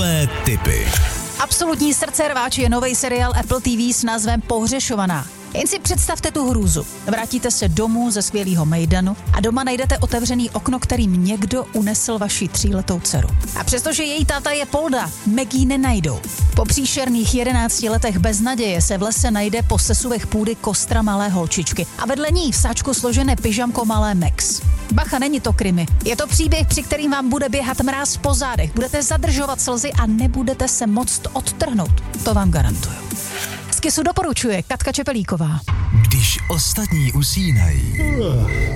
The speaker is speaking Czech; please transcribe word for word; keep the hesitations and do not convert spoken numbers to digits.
Tvé tipy. Absolutní srdce rváči je nový seriál Apple T V s názvem Pohřešovaná. Jen si představte tu hrůzu. Vrátíte se domů ze skvělého mejdanu a doma najdete otevřený okno, kterým někdo unesl vaši tříletou dceru. A přestože její táta je polda, Maggie nenajdou. Po příšerných jedenácti letech beznaděje se v lese najde po sesuvech půdy kostra malé holčičky a vedle ní v sáčku složené pyžamko malé Max. Bacha, není to krimi. Je to příběh, při kterým vám bude běhat mráz po zádech, budete zadržovat slzy a nebudete se moct odtrhnout. To vám garantuju. Z Kisu doporučuje Katka Čepelíková. Když ostatní usínají,